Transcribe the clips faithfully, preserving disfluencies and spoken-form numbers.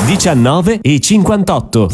diciannove e cinquantotto.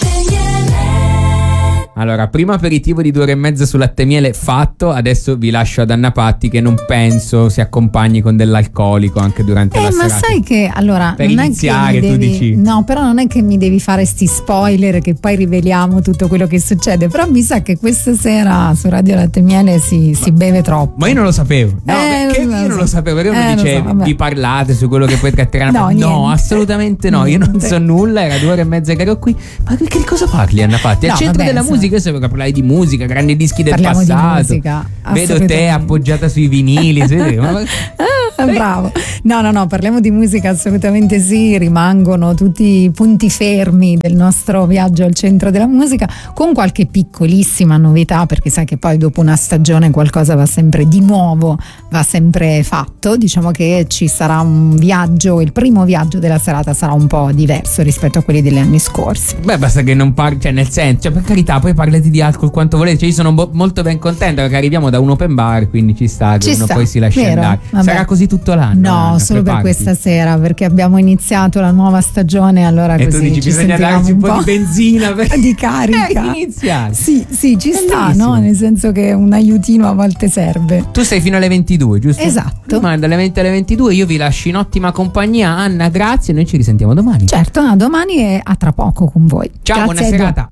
Allora, primo aperitivo di due ore e mezza su latte e miele fatto. Adesso vi lascio ad Anna Patti, che non penso si accompagni con dell'alcolico anche durante eh, la ma serata. sai che allora per non iniziare è che mi tu devi, dici no, però non è che mi devi fare sti spoiler che poi riveliamo tutto quello che succede. Però mi sa che questa sera su Radio Latte e Miele si, si beve troppo. Ma io non lo sapevo. No, Eh, perché non io lo non so. lo sapevo. Perché uno Eh, lo dice so, vabbè. vi parlate su quello che poi tratterà. No, No, niente. assolutamente no. Io non Niente. so nulla. Era due ore e mezza che ero qui. Ma che di cosa parli, Anna Patti? Al No, centro vabbè, della so- musica, io sapevo che parlavi di musica, grandi dischi del Parliamo di passato. musica, Vedo te assolutamente. appoggiata sui vinili. Sì, ma- Ah, bravo. No, no, no, parliamo di musica, assolutamente sì, rimangono tutti i punti fermi del nostro viaggio al centro della musica, con qualche piccolissima novità, perché sai che poi dopo una stagione qualcosa va sempre di nuovo, va sempre fatto. Diciamo che ci sarà un viaggio, il primo viaggio della serata sarà un po' diverso rispetto a quelli degli anni scorsi. Beh, basta che non parli, cioè nel senso, cioè, per carità, poi parlate di alcol quanto volete. Cioè, io sono bo- molto ben contento perché arriviamo da un open bar, quindi ci sta che Ci uno sta, poi si lascia vero? andare. Vabbè. Sarà così tutto l'anno? No, Anna, solo per preparati. questa sera, perché abbiamo iniziato la nuova stagione, allora E tu così dici ci bisogna sentivamo darci un po' di benzina per di carica. Eh, iniziare. Sì, sì, ci sta, Bellissimo. no? Nel senso che un aiutino a volte serve. Tu sei fino alle ventidue, giusto? Esatto. Ma dalle venti alle ventidue io vi lascio in ottima compagnia. Anna, grazie, noi ci risentiamo domani. Certo, a domani e a tra poco con voi. Ciao, buona Grazie, Edo. serata.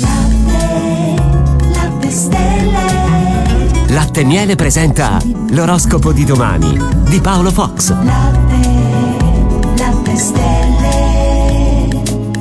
Latte stelle. Latte e Miele presenta l'oroscopo di domani di Paolo Fox. Latte, latte stelle.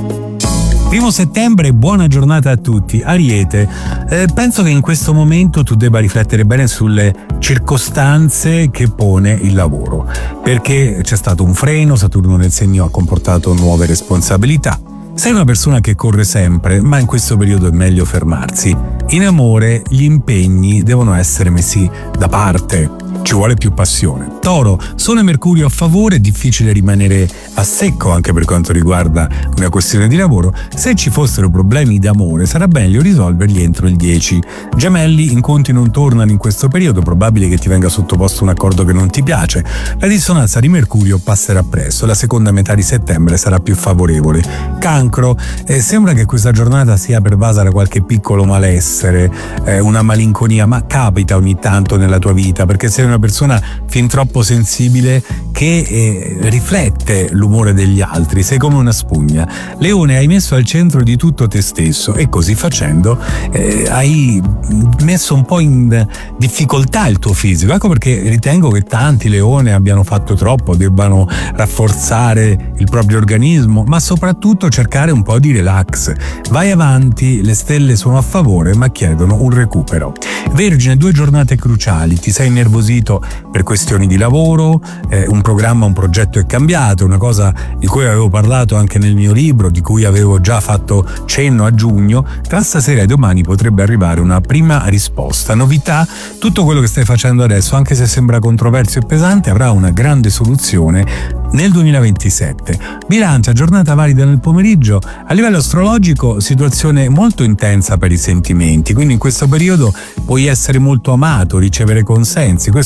Primo settembre, buona giornata a tutti. Ariete, eh, penso che in questo momento tu debba riflettere bene sulle circostanze che pone il lavoro, perché c'è stato un freno, Saturno nel segno ha comportato nuove responsabilità. Sei una persona che corre sempre, ma in questo periodo è meglio fermarsi. In amore gli impegni devono essere messi da parte. Ci vuole più passione. Toro, Sole e Mercurio a favore, è difficile rimanere a secco anche per quanto riguarda una questione di lavoro. Se ci fossero problemi d'amore sarà meglio risolverli entro il dieci. Gemelli, incontri non tornano in questo periodo, probabile che ti venga sottoposto un accordo che non ti piace. La dissonanza di Mercurio passerà presto, la seconda metà di settembre sarà più favorevole. Cancro, eh, sembra che questa giornata sia pervasa da qualche piccolo malessere, eh, una malinconia, ma capita ogni tanto nella tua vita perché sei una persona fin troppo sensibile che eh, riflette l'umore degli altri, sei come una spugna. Leone, hai messo al centro di tutto te stesso e così facendo eh, hai messo un po' in difficoltà il tuo fisico. Ecco perché ritengo che tanti leone abbiano fatto troppo, debbano rafforzare il proprio organismo, ma soprattutto cercare un po' di relax. Vai avanti, le stelle sono a favore ma chiedono un recupero. Vergine, due giornate cruciali, ti sei innervosito per questioni di lavoro, eh, un programma, un progetto è cambiato, una cosa di cui avevo parlato anche nel mio libro, di cui avevo già fatto cenno a giugno. Tra stasera e domani potrebbe arrivare una prima risposta, novità. Tutto quello che stai facendo adesso, anche se sembra controverso e pesante, avrà una grande soluzione nel duemilaventisette. Bilancia, giornata valida nel pomeriggio. A livello astrologico, situazione molto intensa per i sentimenti, quindi in questo periodo puoi essere molto amato, ricevere consensi. Questo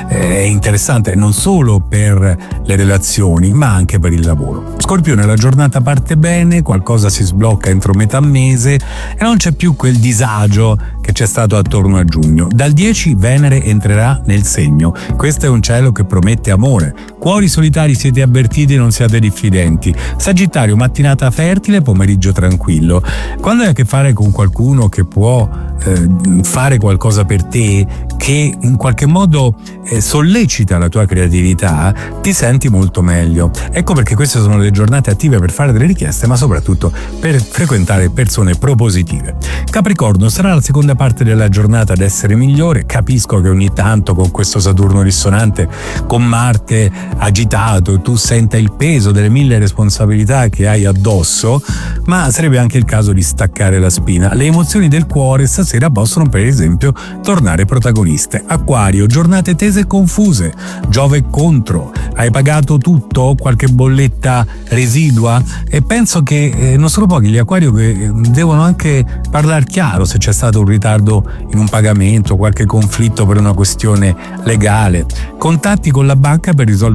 è interessante non solo per le relazioni ma anche per il lavoro. Scorpione, la giornata parte bene, qualcosa si sblocca entro metà mese e non c'è più quel disagio che c'è stato attorno a giugno. Dal dieci Venere entrerà nel segno, questo è un cielo che promette amore. Cuori solitari, siete avvertiti, non siate diffidenti. Sagittario, mattinata fertile, pomeriggio tranquillo. Quando hai a che fare con qualcuno che può eh, fare qualcosa per te, che in qualche modo eh, sollecita la tua creatività, ti senti molto meglio. Ecco perché queste sono le giornate attive per fare delle richieste, ma soprattutto per frequentare persone propositive. Capricorno, sarà la seconda parte della giornata ad essere migliore. Capisco che ogni tanto con questo Saturno dissonante, con Marte agitato, tu senta il peso delle mille responsabilità che hai addosso, ma sarebbe anche il caso di staccare la spina. Le emozioni del cuore stasera possono per esempio tornare protagoniste. Acquario, giornate tese e confuse. Giove contro. Hai pagato tutto? Qualche bolletta residua? E penso che eh, non sono pochi gli Acquario che devono anche parlare chiaro se c'è stato un ritardo in un pagamento, qualche conflitto per una questione legale. Contatti con la banca per risolvere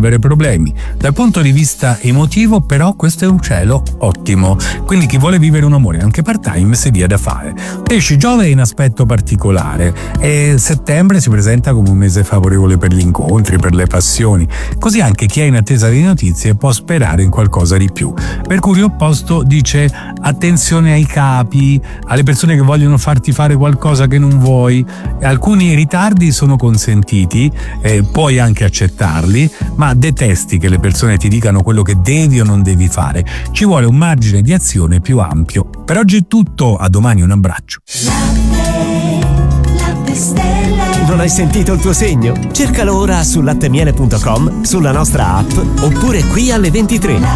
risolvere problemi. Dal punto di vista emotivo però questo è un cielo ottimo, quindi chi vuole vivere un amore anche part-time se via da fare. Pesci, Giove è in aspetto particolare e settembre si presenta come un mese favorevole per gli incontri, per le passioni, così anche chi è in attesa di notizie può sperare in qualcosa di più. Mercurio opposto dice attenzione ai capi, alle persone che vogliono farti fare qualcosa che non vuoi. Alcuni ritardi sono consentiti, eh, puoi anche accettarli, ma detesti che le persone ti dicano quello che devi o non devi fare. Ci vuole un margine di azione più ampio. Per oggi è tutto, a domani, un abbraccio. Latte, latte stelle. Non hai sentito il tuo segno? Cercalo ora su lattemiele punto com, sulla nostra app oppure qui alle ventitré.